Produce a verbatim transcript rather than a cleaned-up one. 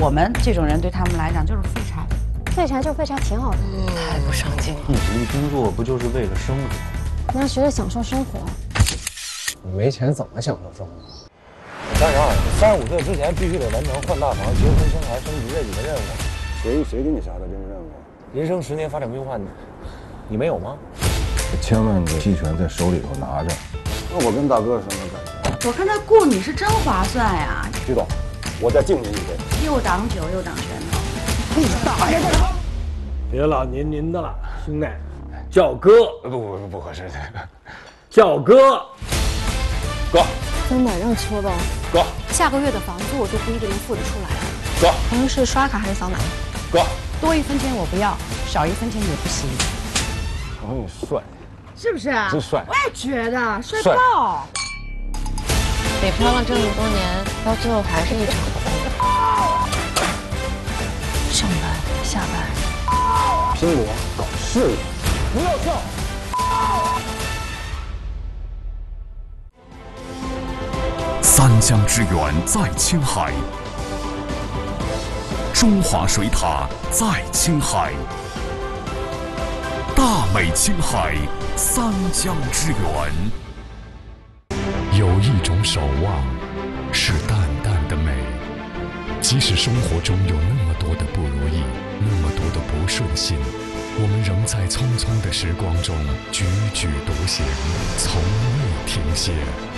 我们这种人对他们来讲就是废柴。 废柴就废柴挺好的， 太不上进了。 你努力工作不就是为了生活？ 你要学着享受生活。 你没钱怎么享受生活？ 三十二，三十五岁之前必须得完成换大房、结婚、生孩、升级这几个任务。 谁谁给你下的这个任务？ 人生十年发展规划，你你没有吗？ 千万个期权在手里头拿着。那我跟大哥什么感我看他雇你是真划算呀！ 徐总，我再敬您一杯。 又挡酒又挡拳头。 你大爷！ 别老您您的了，兄弟，叫哥。 不不不不合适， 叫哥。 哥， 真的让搓吧。 哥， 下个月的房租我都不一定能付得出来。 哥， 您是刷卡还是扫码？ 哥， 多一分钱我不要，少一分钱也不行。 瞅你帅， 是不是啊？ 真帅！ 我也觉得帅帅爆。 北漂了这么多年，到最后还是一场空。上班下班， 拼搏搞事业， 不要笑。 三江之源在青海，中华水塔在青海，大美青海，三江之源。 有一种守望，是淡淡的美。即使生活中有那么多的不如意，那么多的不顺心，我们仍在匆匆的时光中踽踽独行，从未停歇。